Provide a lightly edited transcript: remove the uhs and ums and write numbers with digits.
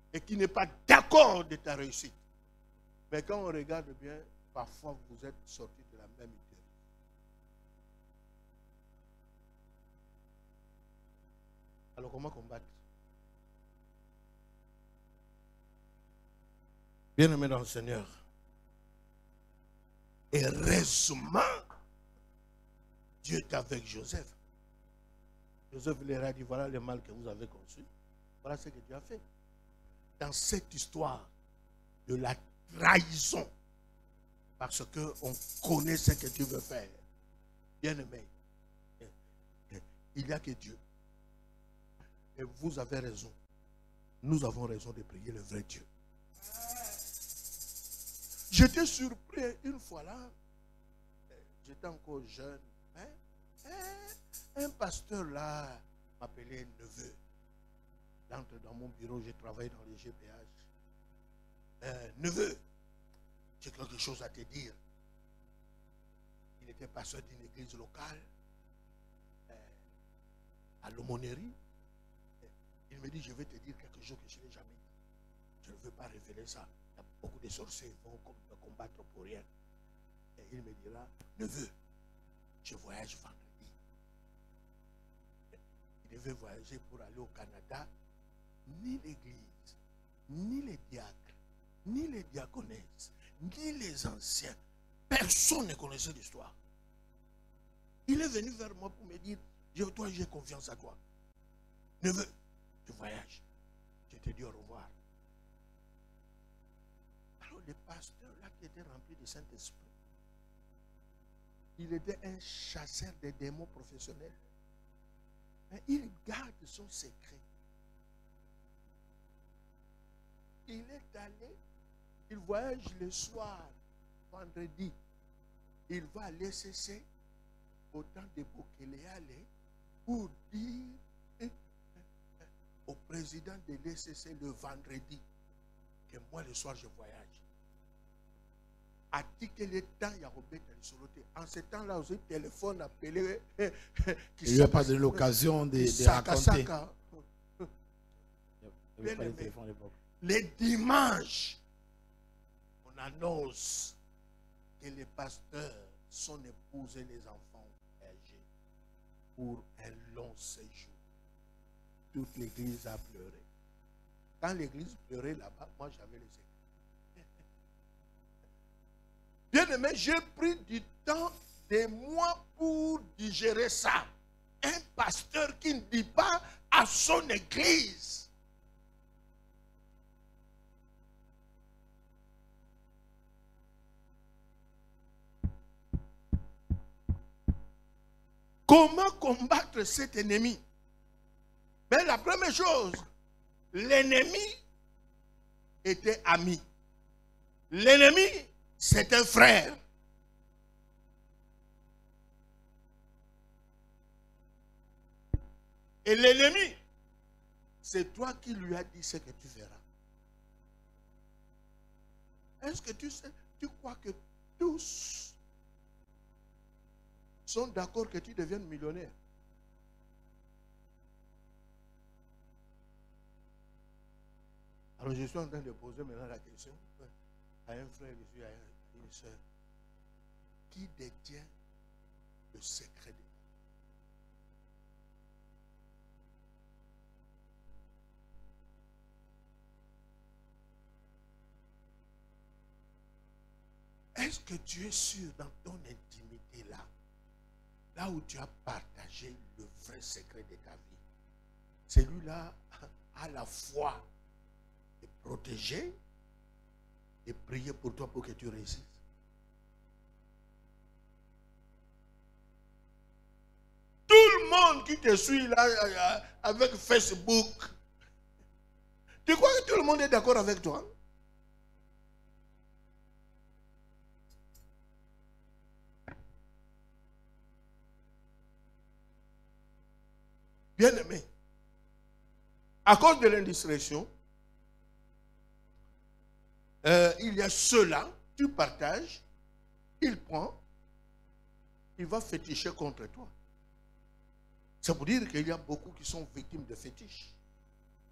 et qui n'est pas d'accord de ta réussite. Mais quand on regarde bien, parfois vous êtes sortis de la même utérus. Alors comment combattre? Bien-aimé dans le Seigneur, heureusement, Dieu est avec Joseph. Joseph leur a dit, voilà le mal que vous avez conçu. Voilà ce que Dieu a fait. Dans cette histoire de la trahison, parce qu'on connaît ce que tu veux faire, bien-aimé, il n'y a que Dieu. Et vous avez raison. Nous avons raison de prier le vrai Dieu. J'étais surpris une fois là, j'étais encore jeune. Un pasteur là m'appelait neveu. Il entre dans mon bureau, j'ai travaillé dans les GPH. Neveu, j'ai quelque chose à te dire. Il était pasteur d'une église locale à l'aumônerie. Il me dit, je vais te dire quelque chose que je n'ai jamais dit. Je ne veux pas révéler ça. Il y a beaucoup de sorciers qui vont me combattre pour rien. Et il me dira, neveu, je voyage vendredi. Il devait voyager pour aller au Canada. Ni l'église, ni les diacres, ni les diaconesses, ni les anciens, personne ne connaissait l'histoire. Il est venu vers moi pour me dire, toi j'ai confiance à toi. Neveu, je voyage. Je te dis au revoir. Alors le pasteur là qui était rempli de Saint-Esprit, il était un chasseur de démons professionnel. Mais il garde son secret. Il est allé, il voyage le soir, vendredi. Il va à l'ECC, au temps de Bokéléalé, pour dire au président de l'ECC le vendredi que moi le soir je voyage. A dit que le temps, il y a Robert Soloté. En ce temps-là, aussi, téléphone appelé. Il n'y a pas de l'occasion de raconter. Les dimanches, on annonce que les pasteurs, son épouse et les enfants âgés pour un long séjour. Toute l'église a pleuré. Quand l'église pleurait là-bas, moi j'avais les écrits. Bien aimé, j'ai pris du temps, des mois pour digérer ça. Un pasteur qui ne dit pas à son église. Comment combattre cet ennemi? Mais la première chose, l'ennemi était ami. L'ennemi, c'est un frère. Et l'ennemi, c'est toi qui lui as dit ce que tu verras. Est-ce que tu sais, tu crois que tous sont d'accord que tu deviennes millionnaire? Alors je suis en train de poser maintenant la question à un frère ici, à une soeur. Qui détient le secret de Dieu? Est-ce que tu es sûr dans ton intimité là, là où tu as partagé le vrai secret de ta vie, celui-là a la foi de protéger et prier pour toi pour que tu réussisses? Tout le monde qui te suit là avec Facebook, tu crois que tout le monde est d'accord avec toi? Bien aimé, à cause de l'indiscrétion, il y a ceux-là, tu partages, il prend, il va féticher contre toi. C'est pour dire qu'il y a beaucoup qui sont victimes de fétiches.